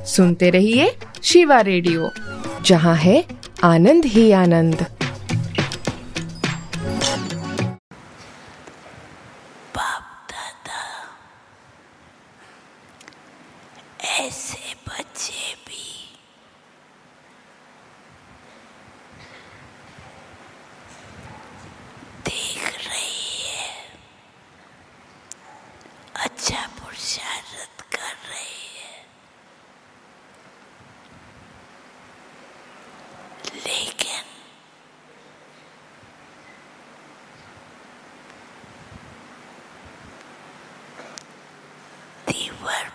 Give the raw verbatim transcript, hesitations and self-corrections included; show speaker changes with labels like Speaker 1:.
Speaker 1: सुनते रहिए शिवा रेडियो, जहाँ है आनंद ही आनंद।
Speaker 2: बाप दादा ऐसे बच्चे भी देख रही है, अच्छा पुरुषार्थ कर रही है, लेकिन दीवार